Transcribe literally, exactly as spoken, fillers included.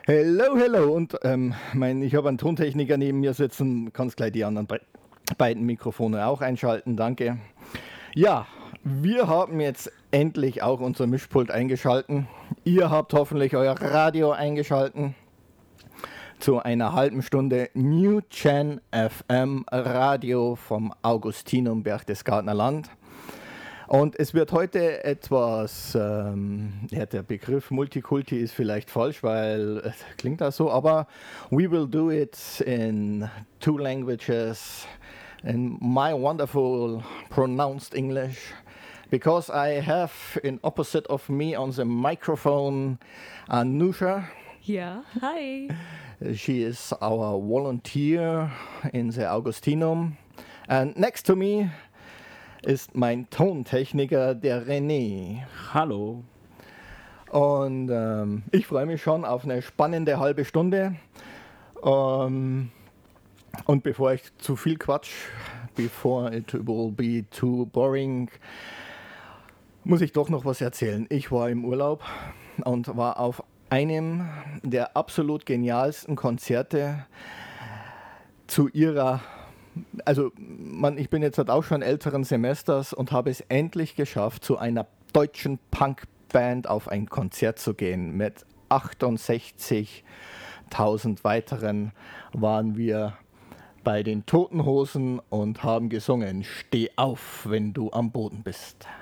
Hello, hello. Und ähm, mein, ich habe einen Tontechniker neben mir sitzen. Kannst gleich die anderen be beiden Mikrofone auch einschalten. Danke. Ja, wir haben jetzt endlich auch unser Mischpult eingeschalten. Ihr habt hoffentlich euer Radio eingeschalten zu einer halben Stunde New Gen F M Radio vom Augustinum Berchtesgadener Land. Und es wird heute etwas, ähm, ja, der Begriff Multikulti ist vielleicht falsch, weil es klingt das so, aber we will do it in two languages, in my wonderful pronounced English, because I have in opposite of me on the microphone Anusha. Yeah, hi. She is our volunteer in the Augustinum. And next to me ist mein Tontechniker, der René. Hallo. Und ähm, ich freue mich schon auf eine spannende halbe Stunde. Ähm, und bevor ich zu viel quatsch, before it will be too boring, muss ich doch noch was erzählen. Ich war im Urlaub und war auf einem der absolut genialsten Konzerte zu ihrer, also man, ich bin jetzt halt auch schon älteren Semesters und habe es endlich geschafft, zu einer deutschen Punkband auf ein Konzert zu gehen. Mit achtundsechzigtausend weiteren waren wir bei den Toten Hosen und haben gesungen: Steh auf, wenn du am Boden bist.